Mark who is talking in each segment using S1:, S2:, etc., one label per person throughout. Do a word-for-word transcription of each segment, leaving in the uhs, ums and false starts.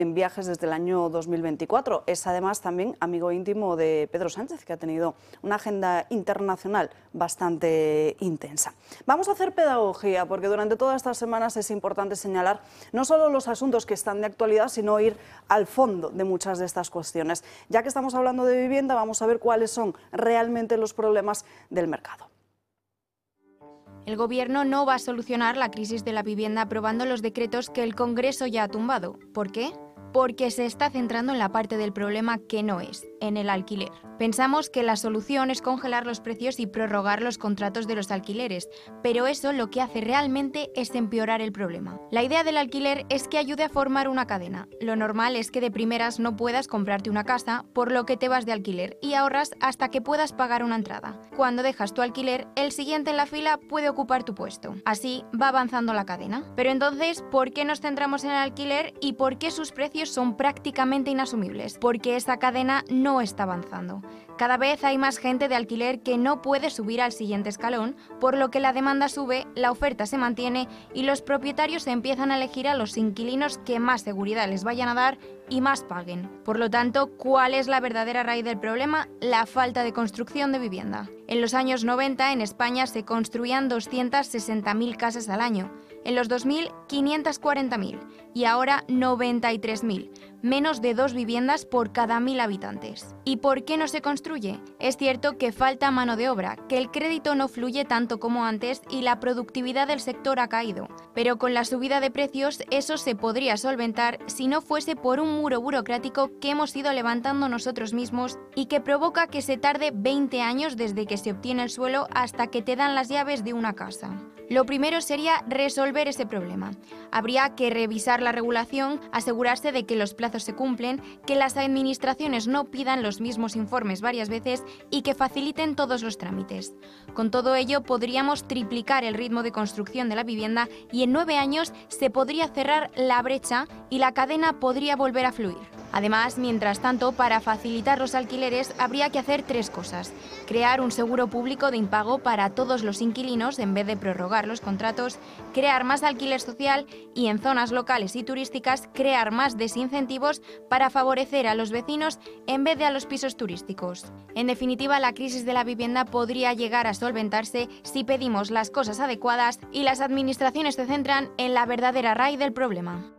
S1: en viajes desde el año dos mil veinticuatro. Es además también amigo íntimo de Pedro Sánchez, que ha tenido una agenda internacional bastante intensa. Vamos a hacer pedagogía, porque durante todas estas semanas es importante señalar no solo los asuntos que están de actualidad, sino ir al fondo de muchas de estas cuestiones. Ya que estamos hablando de vivienda, vamos a ver cuáles son realmente los problemas del mercado.
S2: El Gobierno no va a solucionar la crisis de la vivienda aprobando los decretos que el Congreso ya ha tumbado. ¿Por qué? Porque se está centrando en la parte del problema que no es, en el alquiler. Pensamos que la solución es congelar los precios y prorrogar los contratos de los alquileres, pero eso lo que hace realmente es empeorar el problema. La idea del alquiler es que ayude a formar una cadena. Lo normal es que de primeras no puedas comprarte una casa, por lo que te vas de alquiler y ahorras hasta que puedas pagar una entrada. Cuando dejas tu alquiler, el siguiente en la fila puede ocupar tu puesto. Así va avanzando la cadena. Pero entonces, ¿por qué nos centramos en el alquiler y por qué sus precios son prácticamente inasumibles? Porque esa cadena no está avanzando. Cada vez hay más gente de alquiler que no puede subir al siguiente escalón, por lo que la demanda sube, la oferta se mantiene y los propietarios empiezan a elegir a los inquilinos que más seguridad les vayan a dar y más paguen. Por lo tanto, ¿cuál es la verdadera raíz del problema? La falta de construcción de vivienda. En los años noventa en España se construían doscientas sesenta mil casas al año. En los dos mil, quinientas cuarenta mil y ahora noventa y tres mil, menos de dos viviendas por cada mil habitantes. ¿Y por qué no se construye? Es cierto que falta mano de obra, que el crédito no fluye tanto como antes y la productividad del sector ha caído. Pero con la subida de precios eso se podría solventar si no fuese por un muro burocrático que hemos ido levantando nosotros mismos y que provoca que se tarde veinte años desde que se obtiene el suelo hasta que te dan las llaves de una casa. Lo primero sería resolver ese problema. Habría que revisar la regulación, asegurarse de que los plazos se cumplen, que las administraciones no pidan los mismos informes varias veces y que faciliten todos los trámites. Con todo ello podríamos triplicar el ritmo de construcción de la vivienda y en nueve años se podría cerrar la brecha y la cadena podría volver a fluir. Además, mientras tanto, para facilitar los alquileres habría que hacer tres cosas. Crear un seguro público de impago para todos los inquilinos en vez de prorrogar los contratos, crear más alquiler social y en zonas locales y turísticas crear más desincentivos para favorecer a los vecinos en vez de a los pisos turísticos. En definitiva, la crisis de la vivienda podría llegar a solventarse si pedimos las cosas adecuadas y las administraciones se centran en la verdadera raíz del problema.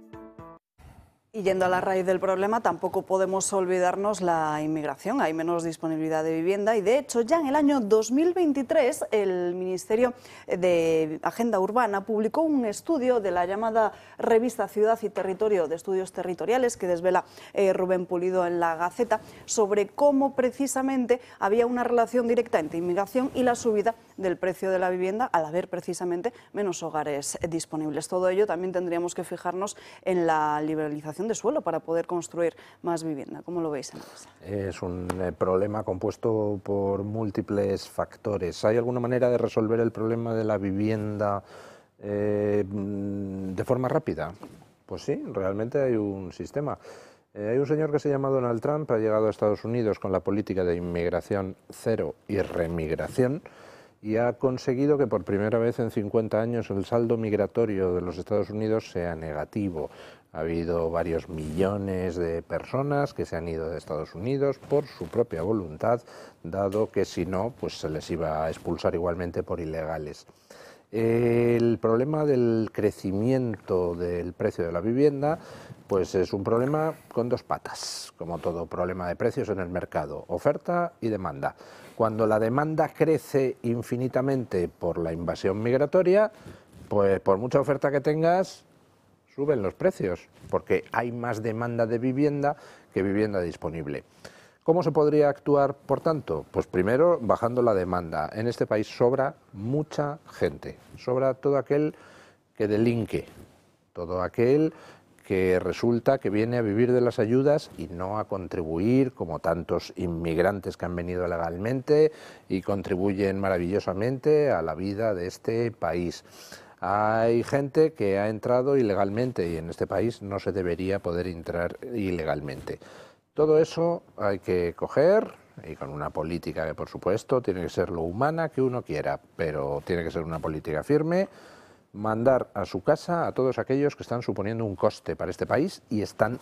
S1: Y yendo a la raíz del problema, tampoco podemos olvidarnos la inmigración. Hay menos disponibilidad de vivienda y, de hecho, ya en el año dos mil veintitrés el Ministerio de Agenda Urbana publicó un estudio de la llamada revista Ciudad y Territorio de Estudios Territoriales que desvela eh, Rubén Pulido en la Gaceta sobre cómo precisamente había una relación directa entre inmigración y la subida del precio de la vivienda al haber precisamente menos hogares disponibles. Todo ello también tendríamos que fijarnos en la liberalización de suelo para poder construir más vivienda. ¿Cómo lo veis, Andrés?
S3: Es un eh, problema compuesto por múltiples factores. ¿Hay alguna manera de resolver el problema de la vivienda eh, de forma rápida? Pues sí, realmente hay un sistema. Eh, hay un señor que se llama Donald Trump, ha llegado a Estados Unidos con la política de inmigración cero y remigración, y ha conseguido que por primera vez en cincuenta años el saldo migratorio de los Estados Unidos sea negativo. Ha habido varios millones de personas que se han ido de Estados Unidos por su propia voluntad, dado que si no, pues se les iba a expulsar igualmente por ilegales. El problema del crecimiento del precio de la vivienda, pues es un problema con dos patas, como todo problema de precios en el mercado, oferta y demanda. Cuando la demanda crece infinitamente por la invasión migratoria, pues por mucha oferta que tengas, suben los precios, porque hay más demanda de vivienda que vivienda disponible. ¿Cómo se podría actuar, por tanto? Pues primero, bajando la demanda. En este país sobra mucha gente, sobra todo aquel que delinque, todo aquel que resulta que viene a vivir de las ayudas y no a contribuir, como tantos inmigrantes que han venido legalmente y contribuyen maravillosamente a la vida de este país. Hay gente que ha entrado ilegalmente y en este país no se debería poder entrar ilegalmente. Todo eso hay que coger y con una política que, por supuesto, tiene que ser lo humana que uno quiera, pero tiene que ser una política firme, mandar a su casa a todos aquellos que están suponiendo un coste para este país y están